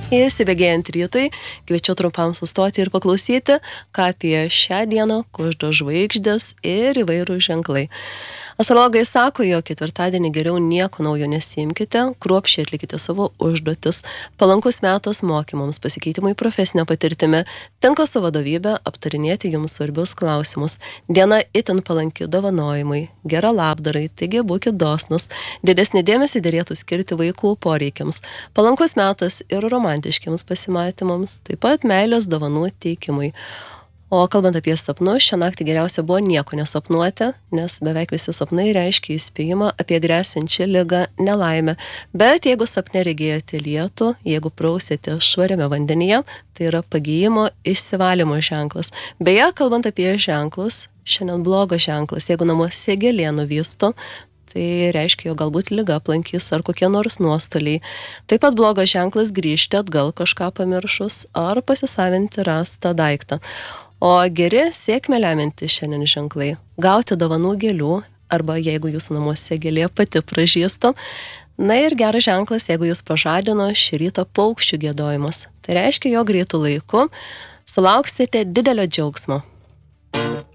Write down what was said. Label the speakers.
Speaker 1: Įsibėgėjant rytui, kviečiu trumpam sustoti ir paklausyti, ką apie šią dieną kuždo žvaigždės ir įvairūs ženklai. Astrologai sako, jog ketvirtadienį geriau nieko naujo nesiimkite, kruopščiai atlikite savo užduotis. Palankus metas mokymams, pasikeitimui profesinę patirtimį, tinka su vadovybė aptarinėti jums svarbius klausimus. Diena itin palanki dovanojimui, gera labdarai, taigi būkit dosnus. Didesnį dėmesį derėtų skirti vaikų poreikiams. Palankus metas ir romantiškiams pasimatymams, taip pat meilės dovanų teikimui. O kalbant apie sapnus, šią naktį geriausia buvo nieko nesapnuoti, nes beveik visi sapnai reiškia įspėjimą apie gresiančią ligą, nelaimę. Bet jeigu sapne regėjote lietų, jeigu prausėte švariame vandenyje, tai yra pagyjimo, išsivalymo ženklas. Beje, kalbant apie ženklus, šiandien blogas ženklas, jeigu namuose gėlė nuvystų, tai reiškia, jog galbūt liga aplankys ar kokie nors nuostoliai. Taip pat blogas ženklas grįžti atgal kažką pamiršus ar pasisavinti rastą daiktą. O geri sėkmę leminti šiandien ženklai. Gauti dovanų gėlių, arba jeigu jūsų namuose gėlė pati pražįstų. Na ir geras ženklas, jeigu jūs pažadino šį rytą paukščių giedojimas. Tai reiškia, jog greitų laiku sulauksite didelio džiaugsmo.